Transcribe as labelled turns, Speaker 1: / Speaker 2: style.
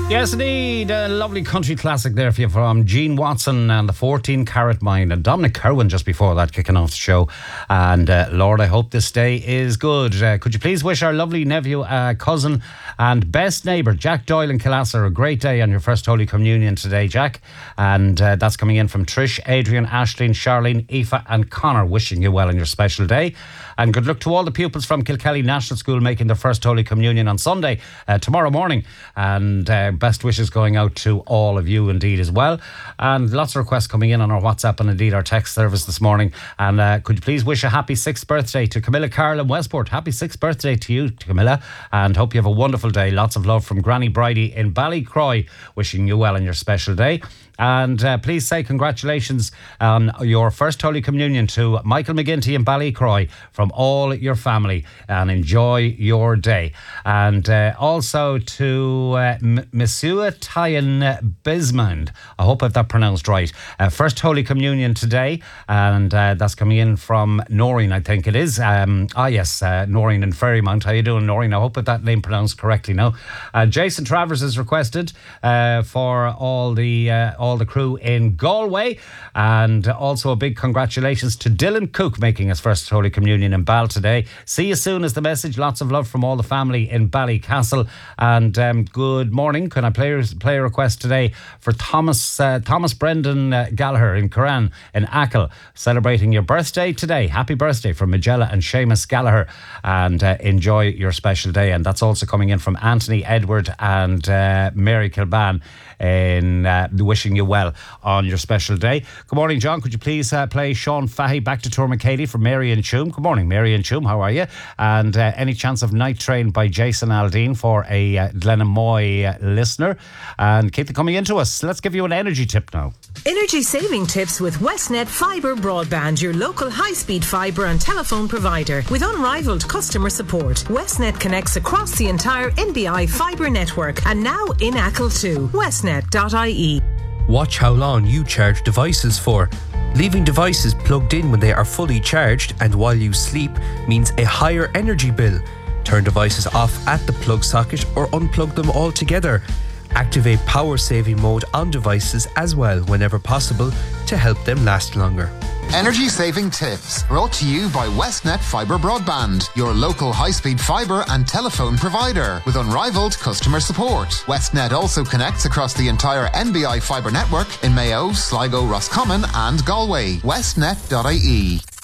Speaker 1: Yes, indeed. A lovely country classic there for you from Gene Watson and the 14 Carat Mine, and Dominic Kerwin just before that, kicking off the show. And Lord, I hope this day is good. Could you please wish our lovely nephew, cousin and best neighbour Jack Doyle in Killasser a great day on your first Holy Communion today, Jack. And that's coming in from Trish, Adrian, Ashleen, Charlene, Aoife and Connor, wishing you well on your special day. And good luck to all the pupils from Kilkelly National School making their first Holy Communion on Sunday, tomorrow morning. And best wishes going out to all of you indeed as well. And lots of requests coming in on our WhatsApp and indeed our text service this morning. And could you please wish a happy 6th birthday to Camilla Carl in Westport. Happy 6th birthday to you, Camilla. And hope you have a wonderful day. Lots of love from Granny Bridie in Ballycroy, wishing you well on your special day. And please say congratulations on your first Holy Communion to Michael McGinty in Ballycroy from all your family, and enjoy your day. And also to Monsieur Tyan Bismond, I hope I've that pronounced right. First Holy Communion today, and that's coming in from Noreen, I think it is. Yes, Noreen in Ferrymount. How you doing, Noreen? I hope that name pronounced correctly now. Jason Travers has requested for all the crew in Galway, and also a big congratulations to Dylan Cook making his first Holy Communion in Ball today. See you soon is the message. Lots of love from all the family in Ballycastle. And good morning. Can I play a request today for Thomas Brendan Gallagher in Curran in Achill, celebrating your birthday today. Happy birthday from Magella and Seamus Gallagher, and enjoy your special day. And that's also coming in from Anthony Edward and Mary Kilban in wishing you well on your special day. Good morning, John. Could you please play Sean Fahey Back to Tourmakeady from Mary and Choom? Good morning, Mary and Choom. How are you? And any chance of Night Train by Jason Aldean for a Glenamoy listener? And keep them coming into us. Let's give you an energy tip now.
Speaker 2: Energy saving tips with Westnet Fibre Broadband, your local high-speed fibre and telephone provider. With unrivaled customer support, Westnet connects across the entire NBI fibre network, and now in Achill too. Westnet.ie.
Speaker 3: Watch how long you charge devices for. Leaving devices plugged in when they are fully charged and while you sleep means a higher energy bill. Turn devices off at the plug socket or unplug them altogether. Activate power saving mode on devices as well whenever possible to help them last longer.
Speaker 4: Energy saving tips brought to you by Westnet Fibre Broadband, your local high-speed fibre and telephone provider with unrivaled customer support. Westnet also connects across the entire NBI fibre network in Mayo, Sligo, Roscommon and Galway. Westnet.ie.